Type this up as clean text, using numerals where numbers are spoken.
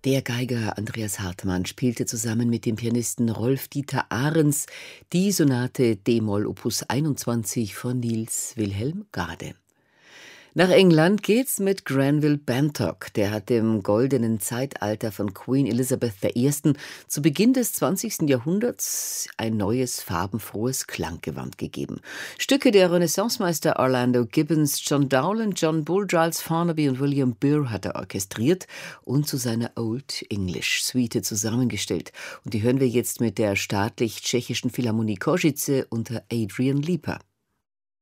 Der Geiger Andreas Hartmann spielte zusammen mit dem Pianisten Rolf-Dieter Ahrens die Sonate d-Moll Opus 21 von Niels Wilhelm Gade. Nach England geht's mit Granville Bantock. Der hat dem goldenen Zeitalter von Queen Elizabeth I. zu Beginn des 20. Jahrhunderts ein neues, farbenfrohes Klanggewand gegeben. Stücke der Renaissancemeister Orlando Gibbons, John Dowland, John Bull, Giles Farnaby und William Burr hat er orchestriert und zu seiner Old English Suite zusammengestellt. Und die hören wir jetzt mit der Staatlich Tschechischen Philharmonie Košice unter Adrian Lieper.